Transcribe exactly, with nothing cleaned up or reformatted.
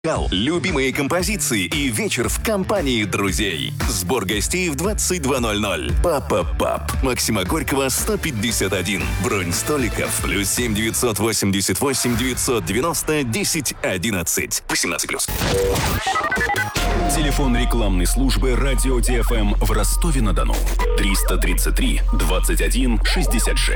Любимые композиции и вечер в компании друзей. Сбор гостей в двадцать два ноль ноль. Папа Пап. Максима Горького, сто пятьдесят один. Бронь столиков. Плюс семь девятьсот восемьдесят восемь девятьсот девяносто десять одиннадцать. восемнадцать плюс. Телефон рекламной службы «Радио ди эф эм» в Ростове-на-Дону. триста тридцать три двадцать один шестьдесят шесть.